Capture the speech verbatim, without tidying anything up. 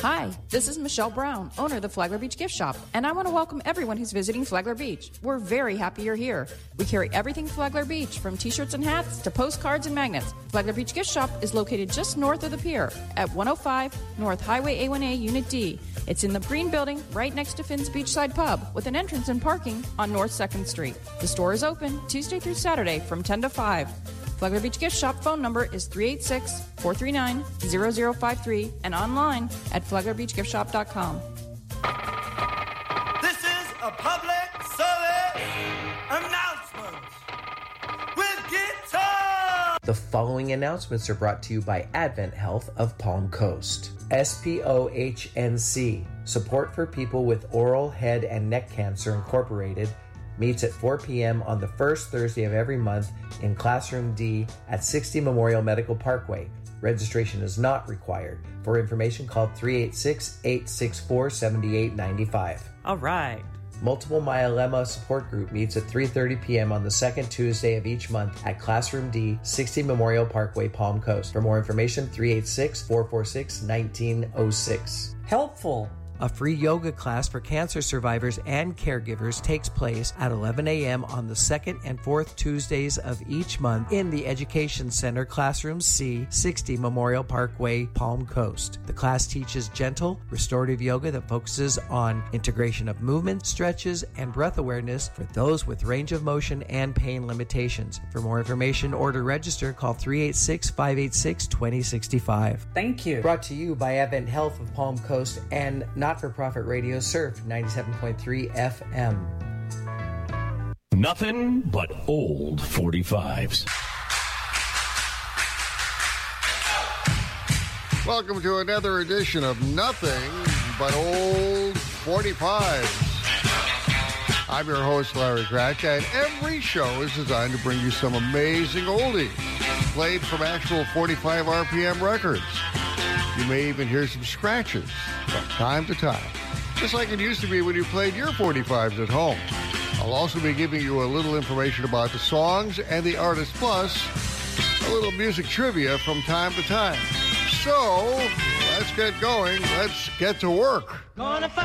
Hi, this is Michelle Brown, owner of the Flagler Beach Gift Shop, and I want to welcome everyone who's visiting Flagler Beach. We're very happy you're here. We carry everything Flagler Beach, from t-shirts and hats to postcards and magnets. Flagler Beach Gift Shop is located just north of the pier at one oh five North Highway A one A, Unit D. It's in the green building right next to Finn's Beachside Pub with an entrance and parking on North second Street. The store is open Tuesday through Saturday from ten to five. Flagler Beach Gift Shop phone number is three eight six, four three nine, zero zero five three and online at flagler beach gift shop dot com. This is a public service announcement with guitar. The following announcements are brought to you by Advent Health of Palm Coast. S P O H N C, Support for People with Oral, Head, and Neck Cancer Incorporated, meets at four p.m. on the first Thursday of every month in Classroom D at sixty Memorial Medical Parkway. Registration is not required. For information, call three eight six, eight six four, seven eight nine five. All right. Multiple Myeloma Support Group meets at three thirty p.m. on the second Tuesday of each month at Classroom D, sixty Memorial Parkway, Palm Coast. For more information, three eight six, four four six, one nine zero six. Helpful. A free yoga class for cancer survivors and caregivers takes place at eleven a.m. on the second and fourth Tuesdays of each month in the Education Center, Classroom C, sixty Memorial Parkway, Palm Coast. The class teaches gentle, restorative yoga that focuses on integration of movement, stretches, and breath awareness for those with range of motion and pain limitations. For more information or to register, call three eight six, five eight six, two zero six five. Thank you. Brought to you by Advent Health of Palm Coast and Not-for-Profit Radio Surf ninety-seven point three F M. Nothing but old forty-fives. Welcome to another edition of Nothing But Old forty-fives. I'm your host, Larry Cratch, and every show is designed to bring you some amazing oldies played from actual forty-five R P M records. You may even hear some scratches from time to time, just like it used to be when you played your forty-fives at home. I'll also be giving you a little information about the songs and the artists, plus a little music trivia from time to time. So, let's get going. Let's get to work. Gonna